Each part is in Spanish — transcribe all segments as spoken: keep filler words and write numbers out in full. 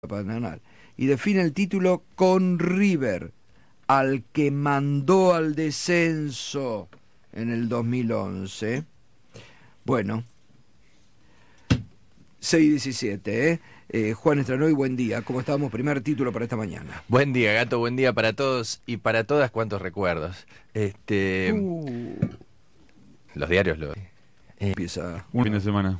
Pantanal, y define el título con River, al que mandó al descenso en el dos mil once. Bueno, seis diecisiete, ¿eh? Eh, Juan Estranoy, buen día. ¿Cómo estamos? Primer título para esta mañana. Buen día, Gato, buen día para todos y para todas. Cuántos recuerdos. Este, Uh, los diarios lo... Eh, empieza un fin de semana.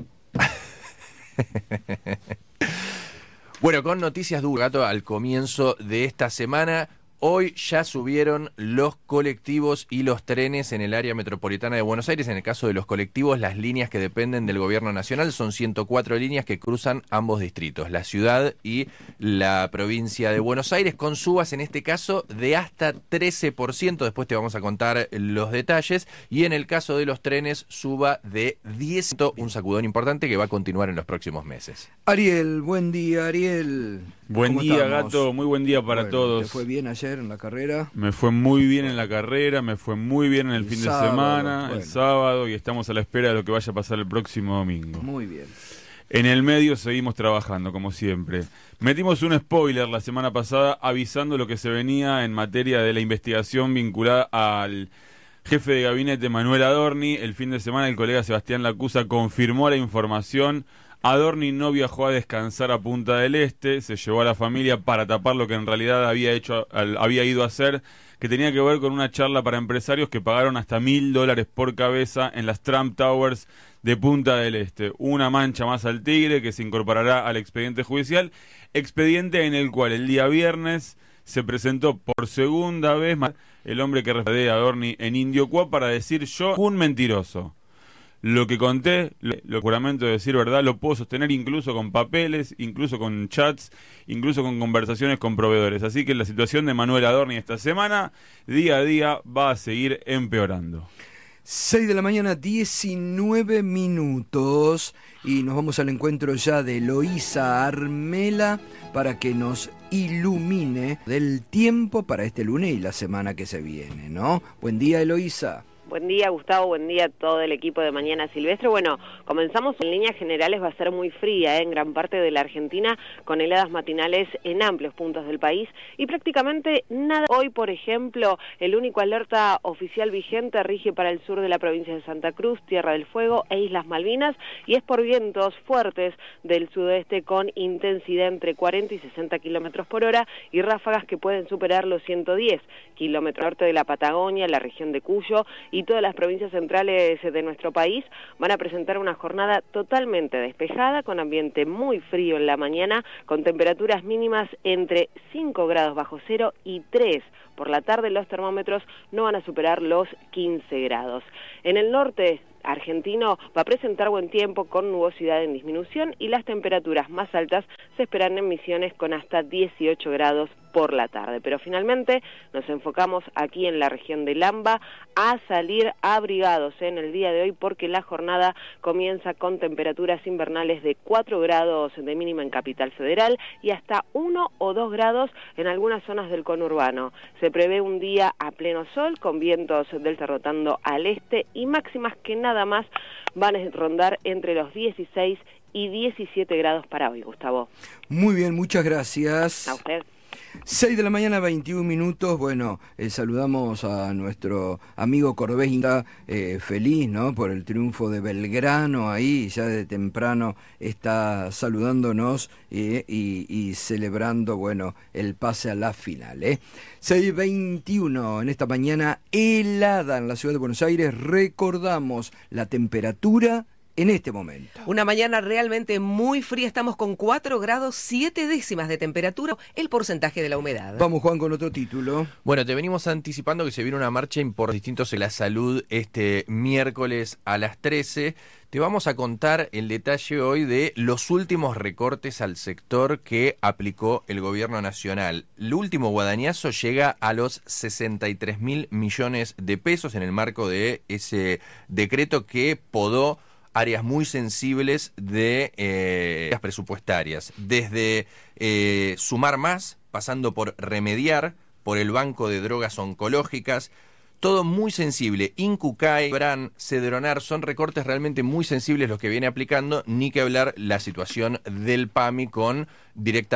Bueno, con noticias duras, Gato, al comienzo de esta semana. Hoy ya subieron los colectivos y los trenes en el área metropolitana de Buenos Aires. En el caso de los colectivos, las líneas que dependen del gobierno nacional son ciento cuatro líneas que cruzan ambos distritos, la ciudad y la provincia de Buenos Aires, con subas en este caso de hasta trece por ciento. Después te vamos a contar los detalles. Y en el caso de los trenes, suba de diez por ciento, un sacudón importante que va a continuar en los próximos meses. Ariel, buen día, Ariel. Buen ¿Cómo día, estamos? Gato, muy buen día para Bueno, todos. ¿te fue bien ayer en la carrera? Me fue muy bien en la carrera, me fue muy bien en el, El fin sábado, de semana, bueno. el sábado, y estamos a la espera de lo que vaya a pasar el próximo domingo. Muy bien. En el medio seguimos trabajando, como siempre. Metimos un spoiler la semana pasada avisando lo que se venía en materia de la investigación vinculada al jefe de gabinete Manuel Adorni. El fin de semana el colega Sebastián Lacusa confirmó la información. Adorni no viajó a descansar a Punta del Este, se llevó a la familia para tapar lo que en realidad había hecho, había ido a hacer, que tenía que ver con una charla para empresarios que pagaron hasta mil dólares por cabeza en las Trump Towers de Punta del Este. Una mancha más al tigre que se incorporará al expediente judicial, expediente en el cual el día viernes se presentó por segunda vez el hombre que refería a Adorni en Indio Cuá para decir: yo, un mentiroso. Lo que conté, lo juramento de decir verdad, lo puedo sostener incluso con papeles, incluso con chats, incluso con conversaciones con proveedores. Así que la situación de Manuel Adorni esta semana, día a día, va a seguir empeorando. seis de la mañana, diecinueve minutos, y nos vamos al encuentro ya de Eloísa Armela para que nos ilumine del tiempo para este lunes y la semana que se viene, ¿no? Buen día, Eloísa. Buen día, Gustavo, buen día a todo el equipo de Mañana Silvestre. Bueno, comenzamos en líneas generales, va a ser muy fría ¿eh? en gran parte de la Argentina, con heladas matinales en amplios puntos del país y prácticamente nada. Hoy, por ejemplo, el único alerta oficial vigente rige para el sur de la provincia de Santa Cruz, Tierra del Fuego e Islas Malvinas, y es por vientos fuertes del sudeste con intensidad entre cuarenta y sesenta kilómetros por hora y ráfagas que pueden superar los ciento diez kilómetros. Norte de la Patagonia, la región de Cuyo y todas las provincias centrales de nuestro país van a presentar una jornada totalmente despejada, con ambiente muy frío en la mañana, con temperaturas mínimas entre cinco grados bajo cero y tres. Por la tarde los termómetros no van a superar los quince grados. En el norte argentino va a presentar buen tiempo con nubosidad en disminución y las temperaturas más altas se esperan en Misiones con hasta dieciocho grados por la tarde. Pero finalmente nos enfocamos aquí en la región de Lamba a salir abrigados en el día de hoy, porque la jornada comienza con temperaturas invernales de cuatro grados de mínima en Capital Federal y hasta uno o dos grados en algunas zonas del conurbano. Se prevé un día a pleno sol con vientos del rotando al este y máximas que nada más van a rondar entre los dieciséis y diecisiete grados para hoy, Gustavo. Muy bien, muchas gracias. A usted. seis de la mañana, veintiún minutos. Bueno, eh, saludamos a nuestro amigo Corbés, eh, feliz, ¿no? Por el triunfo de Belgrano ahí, ya de temprano está saludándonos eh, y, y celebrando, bueno, el pase a la final, ¿eh? seis veintiuno en esta mañana helada en la ciudad de Buenos Aires. Recordamos la temperatura en este momento. Una mañana realmente muy fría, estamos con cuatro grados siete décimas de temperatura, el porcentaje de la humedad. Vamos, Juan, con otro título. Bueno, te venimos anticipando que se viene una marcha por distintos en la salud este miércoles a las trece. Te vamos a contar el detalle hoy de los últimos recortes al sector que aplicó el gobierno nacional. El último guadañazo llega a los sesenta y tres mil millones de pesos en el marco de ese decreto que podó áreas muy sensibles de eh, las presupuestarias, desde eh, sumar más, pasando por remediar, por el banco de drogas oncológicas, todo muy sensible. Incucay, Bran, Cedronar, son recortes realmente muy sensibles los que viene aplicando, ni que hablar la situación del PAMI con directamente